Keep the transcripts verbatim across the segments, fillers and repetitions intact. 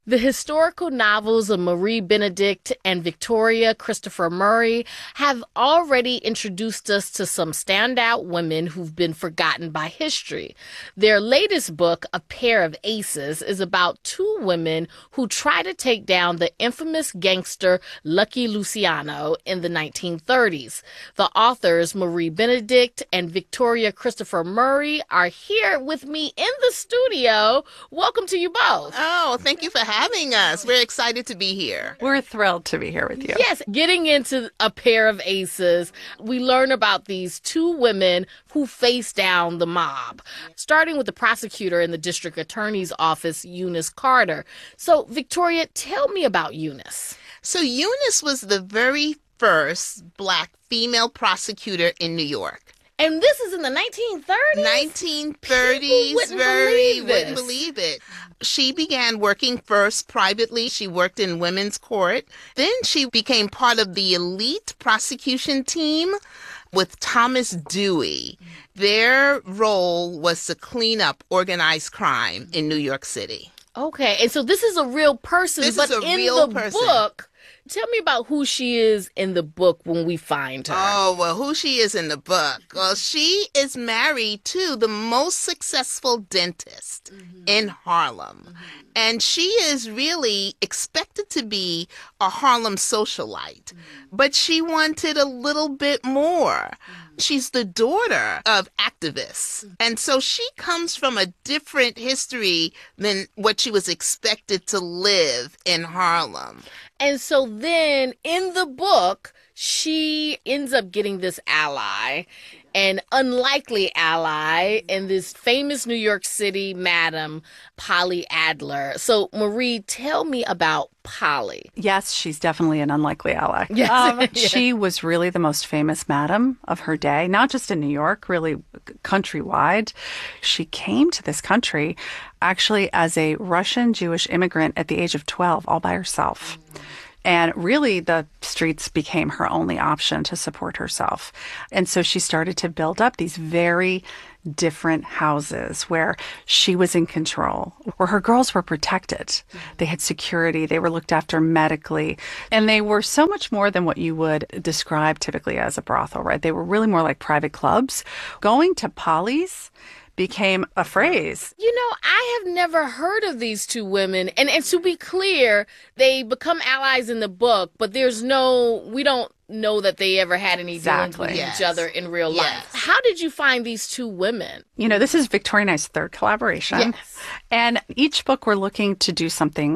The historical novels of Marie Benedict and Victoria Christopher Murray have already introduced us to some standout women who've been forgotten by history. Their latest book, A Pair of Aces, is about two women who try to take down the infamous gangster Lucky Luciano in the nineteen thirties. The authors, Marie Benedict and Victoria Christopher Murray, are here with me in the studio. Welcome to you both. Oh, thank you for having us. We're excited to be here. We're thrilled to be here with you. Yes, getting into A Pair of Aces, we learn about these two women who face down the mob, starting with the prosecutor in the district attorney's office, Eunice Carter. So, Victoria, tell me about Eunice. So Eunice was the very first Black female prosecutor in New York. And this is in the nineteen thirties? nineteen thirties. Wouldn't very, believe this. wouldn't believe it. She began working first privately. She worked in women's court. Then she became part of the elite prosecution team with Thomas Dewey. Their role was to clean up organized crime in New York City. Okay, and so this is a real person, This but is a in real the person. book, tell me about who she is in the book when we find her. Oh, well, who she is in the book? Well, she is married to the most successful dentist mm-hmm. in Harlem. Mm-hmm. And she is really expected to be a Harlem socialite. Mm-hmm. But she wanted a little bit more. Mm-hmm. She's the daughter of activists. Mm-hmm. And so she comes from a different history than what she was expected to live in Harlem. And so then in the book, she ends up getting this ally, an unlikely ally, and this famous New York City madam, Polly Adler. So, Marie, tell me about Polly. Yes, she's definitely an unlikely ally. Yes. Um, Yeah. She was really the most famous madam of her day, not just in New York, really countrywide. She came to this country actually as a Russian Jewish immigrant at the age of twelve, all by herself. And really, the streets became her only option to support herself. And so she started to build up these very different houses where she was in control, where her girls were protected. They had security. They were looked after medically. And they were so much more than what you would describe typically as a brothel, right? They were really more like private clubs. Going to Polly's became a phrase. You know, I have never heard of these two women. And, and to be clear, they become allies in the book, but there's no, we don't know that they ever had any dealings Exactly. with Yes. each other in real Yes. life. How did you find these two women? You know, this is Victoria and I's third collaboration. Yes. And each book we're looking to do something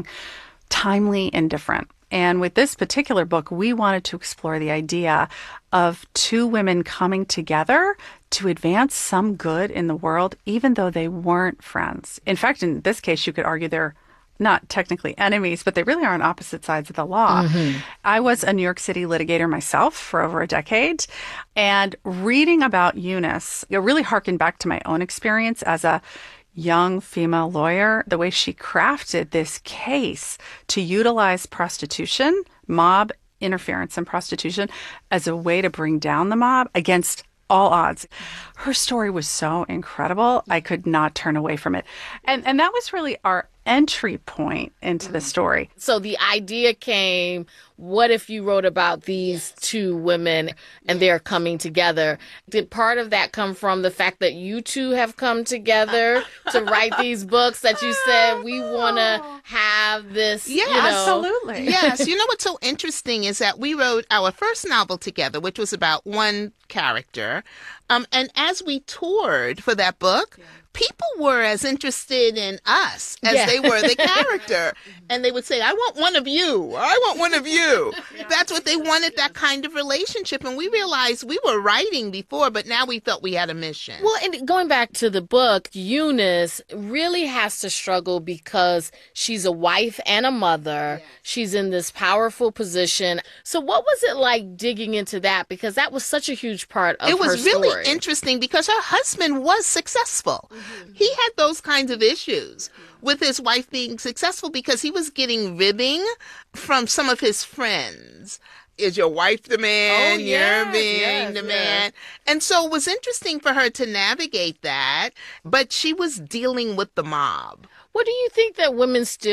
timely and different. And with this particular book, we wanted to explore the idea of two women coming together to advance some good in the world, even though they weren't friends. In fact, in this case, you could argue they're not technically enemies, but they really are on opposite sides of the law. Mm-hmm. I was a New York City litigator myself for over a decade, and reading about Eunice, it really harkened back to my own experience as a young female lawyer, the way she crafted this case to utilize prostitution, mob interference and prostitution, as a way to bring down the mob against all odds. Her story was so incredible. I could not turn away from it. And and that was really our entry point into the story. So the idea came, what if you wrote about these two women and they're coming together? Did part of that come from the fact that you two have come together to write these books, that you said we want to have this? Yeah, you know, absolutely. Yes. You know what's so interesting is that we wrote our first novel together, which was about one character. Um, and as we toured for that book, yeah. people were as interested in us as Yeah. they were the character. And they would say, I want one of you. I want one of you. Yeah. That's what they wanted, that kind of relationship. And we realized we were writing before, but now we felt we had a mission. Well, and going back to the book, Eunice really has to struggle because she's a wife and a mother. Yes. She's in this powerful position. So what was it like digging into that? Because that was such a huge part of her story. It was really interesting because her husband was successful. Mm-hmm. He had those kinds of issues with his wife being successful because he was getting ribbing from some of his friends. Is your wife the man? Oh, yes, You're being yes, the yes. man. And so it was interesting for her to navigate that, but she was dealing with the mob. What do you think that women still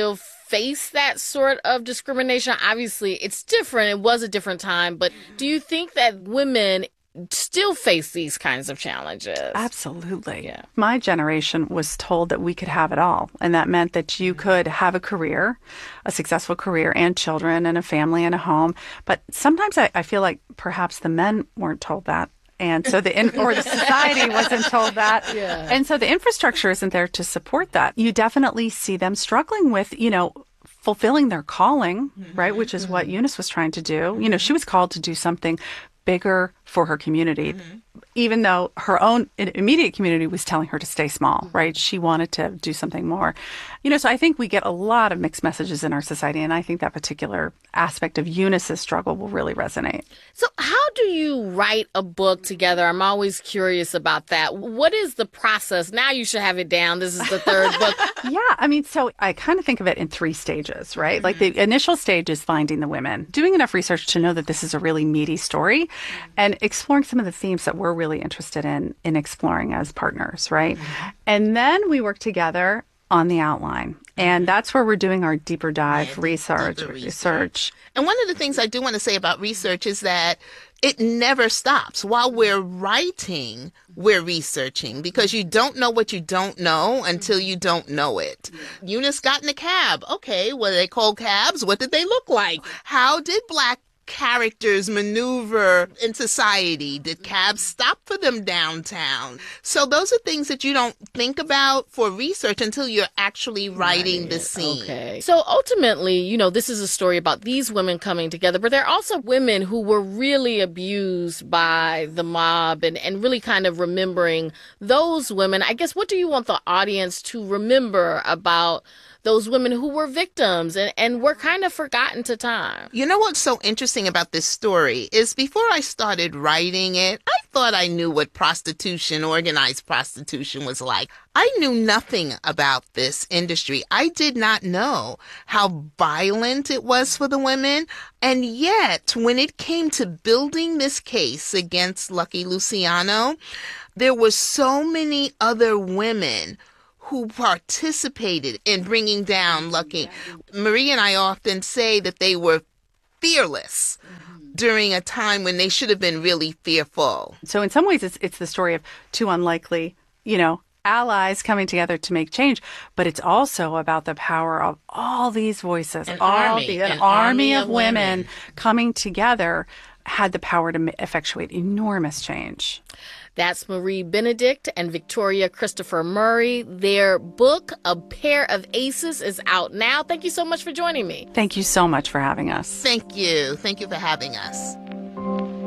face that sort of discrimination? Obviously, it's different. It was a different time. But do you think that women still face these kinds of challenges? Absolutely. Yeah. My generation was told that we could have it all. And that meant that you could have a career, a successful career, and children and a family and a home. But sometimes I, I feel like perhaps the men weren't told that. And so the, in, or the society wasn't told that. Yeah. And so the infrastructure isn't there to support that. You definitely see them struggling with, you know, fulfilling their calling, mm-hmm. right? Which is mm-hmm. what Eunice was trying to do. You know, she was called to do something bigger for her community, mm-hmm. even though her own immediate community was telling her to stay small, mm-hmm. right? She wanted to do something more. You know, so I think we get a lot of mixed messages in our society, and I think that particular aspect of Eunice's struggle will really resonate. So how do you write a book together? I'm always curious about that. What is the process? Now you should have it down. This is the third book. Yeah, I mean, so I kind of think of it in three stages, right? Mm-hmm. Like the initial stage is finding the women, doing enough research to know that this is a really meaty story, mm-hmm. and exploring some of the themes that we're really interested in in exploring as partners, right? Mm-hmm. And then we work together on the outline. And that's where we're doing our deeper dive yeah, research, deeper research. research. And one of the things I do want to say about research is that it never stops. While we're writing, we're researching, because you don't know what you don't know until you don't know it. Yeah. Eunice got in a cab. Okay, were they called cabs? What did they look like? How did Black characters maneuver in society? Did cabs stop for them downtown? So those are things that you don't think about for research until you're actually writing right. the scene. Okay. So ultimately, you know, this is a story about these women coming together, but there are also women who were really abused by the mob, and, and really kind of remembering those women. I guess, what do you want the audience to remember about those women who were victims and, and were kind of forgotten to time? You know what's so interesting about this story is before I started writing it, I thought I knew what prostitution, organized prostitution was like. I knew nothing about this industry. I did not know how violent it was for the women. And yet, when it came to building this case against Lucky Luciano, there were so many other women who participated in bringing down Lucky. Marie and I often say that they were fearless mm-hmm. during a time when they should have been really fearful. So in some ways, it's, it's the story of two unlikely, you know, allies coming together to make change, but it's also about the power of all these voices, an all army, the, an, an army, army of of women, women coming together had the power to effectuate enormous change. That's Marie Benedict and Victoria Christopher Murray. Their book, A Pair of Aces, is out now. Thank you so much for joining me. Thank you so much for having us. Thank you. Thank you for having us.